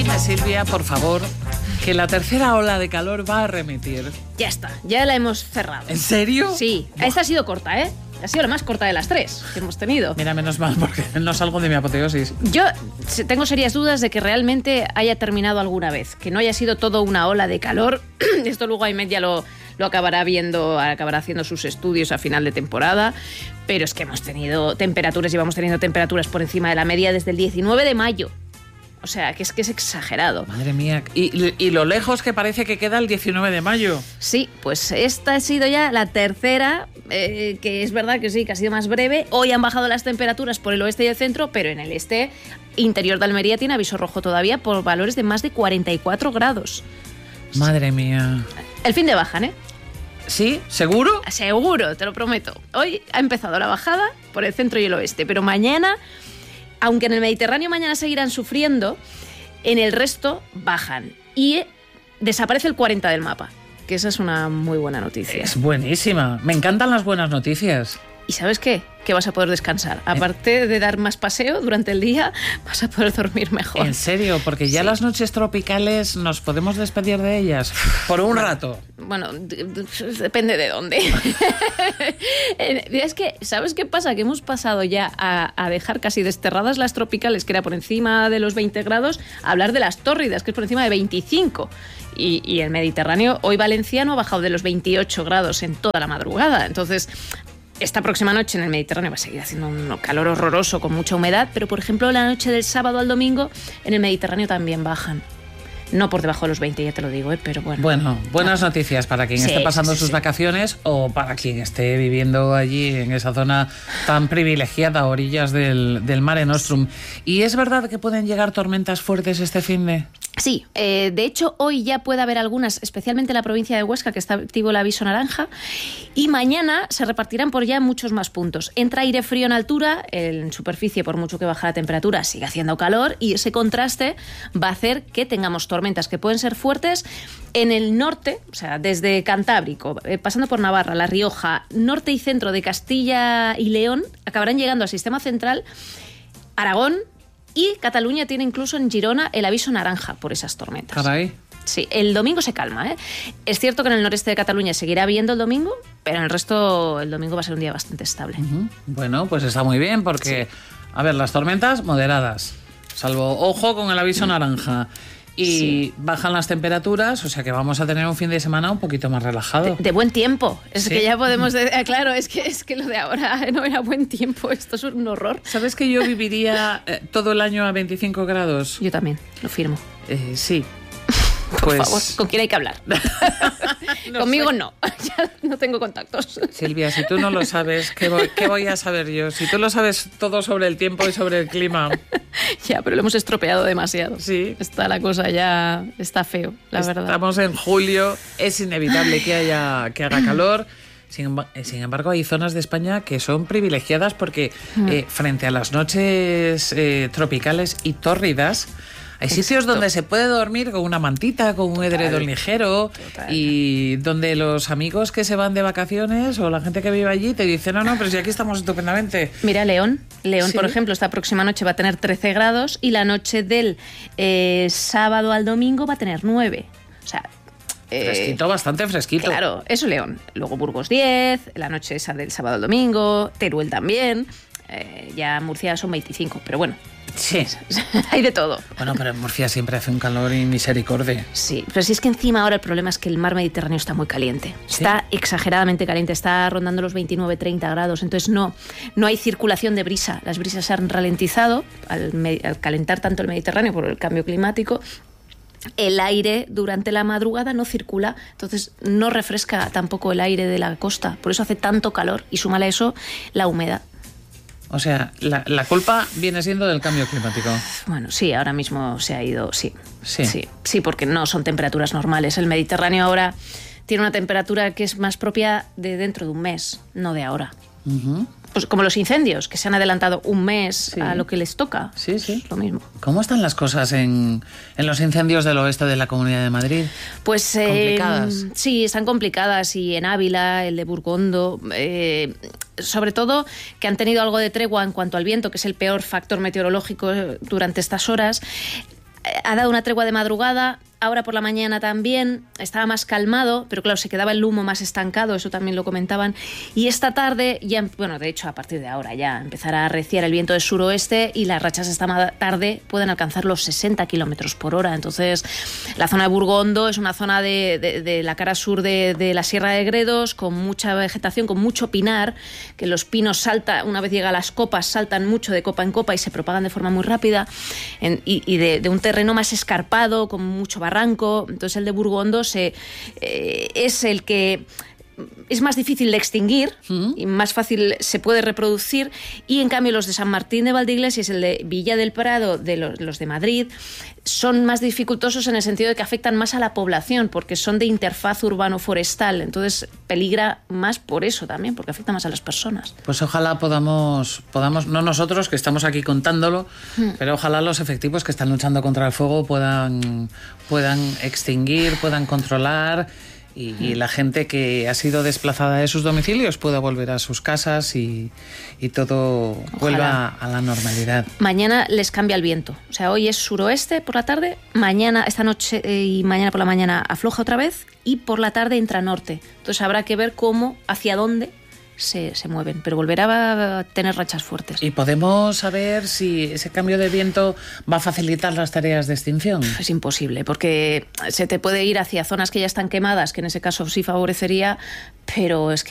Dime, Silvia, por favor, que la tercera ola de calor va a remitir. Ya está, ya la hemos cerrado. ¿En serio? Sí, esta ha sido corta, ¿eh? Ha sido la más corta de las 3 que hemos tenido. Mira, menos mal, porque no salgo de mi apoteosis. Yo tengo serias dudas de que realmente haya terminado alguna vez, que no haya sido todo una ola de calor. Esto luego Aymed ya lo acabará viendo, acabará haciendo sus estudios a final de temporada, pero es que hemos tenido temperaturas, llevamos teniendo temperaturas por encima de la media desde el 19 de mayo. O sea, que es exagerado. Madre mía, y lo lejos que parece que queda el 19 de mayo. Sí, pues esta ha sido ya la tercera, que es verdad que sí, que ha sido más breve. Hoy han bajado las temperaturas por el oeste y el centro, pero en el este interior de Almería tiene aviso rojo todavía por valores de más de 44 grados. Madre mía. El fin de bajan, ¿eh? ¿Sí? ¿Seguro? Seguro, te lo prometo. Hoy ha empezado la bajada por el centro y el oeste, pero mañana, aunque en el Mediterráneo mañana seguirán sufriendo, en el resto bajan y desaparece el 40 del mapa, que esa es una muy buena noticia. Es buenísima. Me encantan las buenas noticias. ¿Y sabes qué? Que vas a poder descansar. Aparte de dar más paseo durante el día, vas a poder dormir mejor. ¿En serio? Porque ya las noches tropicales nos podemos despedir de ellas por un rato. Bueno, depende de dónde. Es que, ¿sabes qué pasa? Que hemos pasado ya a dejar casi desterradas las tropicales, que era por encima de los 20 grados, a hablar de las tórridas, que es por encima de 25. Y el Mediterráneo, hoy valenciano, ha bajado de los 28 grados en toda la madrugada. Entonces, esta próxima noche en el Mediterráneo va a seguir haciendo un calor horroroso con mucha humedad, pero por ejemplo la noche del sábado al domingo en el Mediterráneo también bajan. No por debajo de los 20, ya te lo digo, pero bueno. Bueno, buenas noticias para quien esté pasando sus vacaciones o para quien esté viviendo allí en esa zona tan privilegiada a orillas del Mare Nostrum. ¿Y es verdad que pueden llegar tormentas fuertes este finde? Sí, de hecho hoy ya puede haber algunas, especialmente en la provincia de Huesca, que está activo el aviso naranja, y mañana se repartirán por ya muchos más puntos. Entra aire frío en altura, en superficie, por mucho que baja la temperatura, sigue haciendo calor, y ese contraste va a hacer que tengamos tormentas que pueden ser fuertes en el norte, o sea, desde Cantábrico, pasando por Navarra, La Rioja, norte y centro de Castilla y León, acabarán llegando al sistema central, Aragón, y Cataluña tiene incluso en Girona el aviso naranja por esas tormentas. Caray. Sí, el domingo se calma, ¿eh? Es cierto que en el noreste de Cataluña seguirá viendo el domingo, pero en el resto el domingo va a ser un día bastante estable. Bueno, pues está muy bien porque, a ver, las tormentas moderadas, salvo ojo con el aviso naranja. Y bajan las temperaturas, o sea que vamos a tener un fin de semana un poquito más relajado. De buen tiempo. Es que ya podemos... claro, es que lo de ahora no era buen tiempo. Esto es un horror. ¿Sabes que yo viviría todo el año a 25 grados? Yo también, lo firmo. Sí. Por favor, ¿con quién hay que hablar? No Conmigo sé. no, ya no tengo contactos. Silvia, si tú no lo sabes, ¿qué voy a saber yo? Si tú lo sabes todo sobre el tiempo y sobre el clima. Ya, pero lo hemos estropeado demasiado. Sí. Está la cosa ya, está feo, la verdad. Estamos en julio, es inevitable que haga calor. Sin embargo, hay zonas de España que son privilegiadas porque frente a las noches tropicales y tórridas, hay sitios donde se puede dormir con una mantita, con un edredón ligero. Total. Y donde los amigos que se van de vacaciones o la gente que vive allí te dicen, no, pero si aquí estamos estupendamente. Mira, León, Sí. por ejemplo, esta próxima noche va a tener 13 grados y la noche del sábado al domingo va a tener 9. O sea... Fresquito, bastante fresquito. Claro, eso León. Luego Burgos 10, la noche esa del sábado al domingo, Teruel también, ya Murcia son 25, pero bueno. Sí. Hay de todo. Bueno, pero en Murcia siempre hace un calor y misericordia. Sí, pero si es que encima ahora el problema es que el mar Mediterráneo está muy caliente. ¿Sí? Está exageradamente caliente, está rondando los 29-30 grados. Entonces no hay circulación de brisa. Las brisas se han ralentizado al calentar tanto el Mediterráneo por el cambio climático. El aire durante la madrugada no circula, entonces no refresca tampoco el aire de la costa. Por eso hace tanto calor y súmale a eso la humedad. O sea, la culpa viene siendo del cambio climático. Bueno, sí, ahora mismo se ha ido, sí. Sí. Sí, porque no son temperaturas normales. El Mediterráneo ahora tiene una temperatura que es más propia de dentro de un mes, no de ahora. Pues como los incendios, que se han adelantado un mes a lo que les toca. Sí. Es lo mismo. ¿Cómo están las cosas en los incendios del oeste de la Comunidad de Madrid? Pues ¿complicadas? Sí, están complicadas. Y en Ávila, el de Burgondo, sobre todo que han tenido algo de tregua en cuanto al viento, que es el peor factor meteorológico durante estas horas. Ha dado una tregua de madrugada. Ahora por la mañana también estaba más calmado, pero claro, se quedaba el humo más estancado, eso también lo comentaban. Y esta tarde, ya, bueno, de hecho, a partir de ahora ya empezará a arreciar el viento del suroeste y las rachas esta tarde pueden alcanzar los 60 kilómetros por hora. Entonces, la zona de Burgondo es una zona de la cara sur de la Sierra de Gredos, con mucha vegetación, con mucho pinar, que los pinos saltan, una vez llega a las copas, saltan mucho de copa en copa y se propagan de forma muy rápida, y de un terreno más escarpado, con mucho barranco. Entonces el de Burgondo es el que es más difícil de extinguir y más fácil se puede reproducir, y en cambio los de San Martín de Valdeiglesias y el de Villa del Prado, de los de Madrid, son más dificultosos en el sentido de que afectan más a la población porque son de interfaz urbano-forestal, entonces peligra más por eso también, porque afecta más a las personas. Pues ojalá podamos no nosotros que estamos aquí contándolo, pero ojalá los efectivos que están luchando contra el fuego puedan extinguir, puedan controlar, y la gente que ha sido desplazada de sus domicilios pueda volver a sus casas y todo vuelva a la normalidad. Mañana les cambia el viento. O sea, hoy es suroeste por la tarde, mañana, esta noche y mañana por la mañana afloja otra vez y por la tarde entra norte. Entonces habrá que ver hacia dónde se mueven, pero volverá a tener rachas fuertes. ¿Y podemos saber si ese cambio de viento va a facilitar las tareas de extinción? Es imposible, porque se te puede ir hacia zonas que ya están quemadas, que en ese caso sí favorecería, pero es que